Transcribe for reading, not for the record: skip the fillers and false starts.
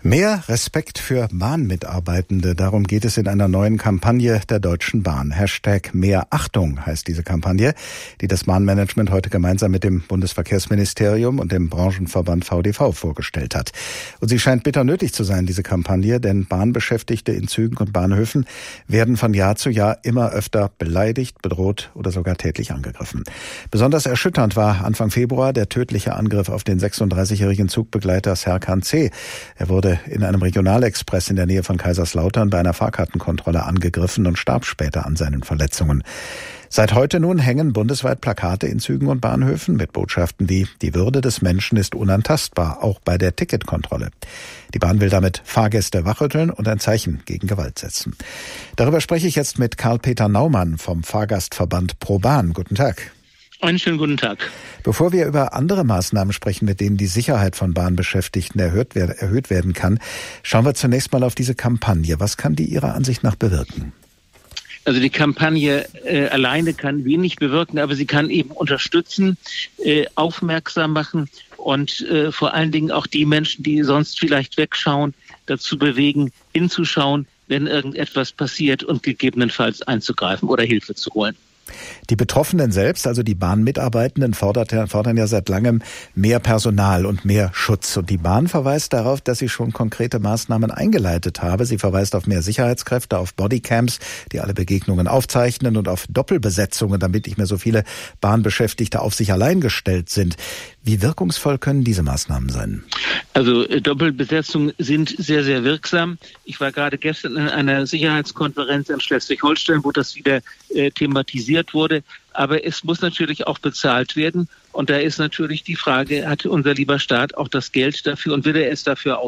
Mehr Respekt für Bahnmitarbeitende, darum geht es in einer neuen Kampagne der Deutschen Bahn. #Mehr Achtung heißt diese Kampagne, die das Bahnmanagement heute gemeinsam mit dem Bundesverkehrsministerium und dem Branchenverband VDV vorgestellt hat. Und sie scheint bitter nötig zu sein, diese Kampagne, denn Bahnbeschäftigte in Zügen und Bahnhöfen werden von Jahr zu Jahr immer öfter beleidigt, bedroht oder sogar tätlich angegriffen. Besonders erschütternd war Anfang Februar der tödliche Angriff auf den 36-jährigen Zugbegleiter Serkan C. Er wurde in einem Regionalexpress in der Nähe von Kaiserslautern bei einer Fahrkartenkontrolle angegriffen und starb später an seinen Verletzungen. Seit heute nun hängen bundesweit Plakate in Zügen und Bahnhöfen mit Botschaften wie „Die Würde des Menschen ist unantastbar", auch bei der Ticketkontrolle. Die Bahn will damit Fahrgäste wachrütteln und ein Zeichen gegen Gewalt setzen. Darüber spreche ich jetzt mit Karl-Peter Naumann vom Fahrgastverband ProBahn. Guten Tag. Einen schönen guten Tag. Bevor wir über andere Maßnahmen sprechen, mit denen die Sicherheit von Bahnbeschäftigten erhöht werden kann, schauen wir zunächst mal auf diese Kampagne. Was kann die Ihrer Ansicht nach bewirken? Also die Kampagne alleine kann wenig bewirken, aber sie kann eben unterstützen, aufmerksam machen und vor allen Dingen auch die Menschen, die sonst vielleicht wegschauen, dazu bewegen, hinzuschauen, wenn irgendetwas passiert und gegebenenfalls einzugreifen oder Hilfe zu holen. Die Betroffenen selbst, also die Bahnmitarbeitenden, fordern ja seit langem mehr Personal und mehr Schutz. Und die Bahn verweist darauf, dass sie schon konkrete Maßnahmen eingeleitet habe. Sie verweist auf mehr Sicherheitskräfte, auf Bodycams, die alle Begegnungen aufzeichnen, und auf Doppelbesetzungen, damit nicht mehr so viele Bahnbeschäftigte auf sich allein gestellt sind. Wie wirkungsvoll können diese Maßnahmen sein? Also Doppelbesetzungen sind sehr, sehr wirksam. Ich war gerade gestern in einer Sicherheitskonferenz in Schleswig-Holstein, wo das wieder thematisiert wurde. Aber es muss natürlich auch bezahlt werden. Und da ist natürlich die Frage, hat unser lieber Staat auch das Geld dafür und will er es dafür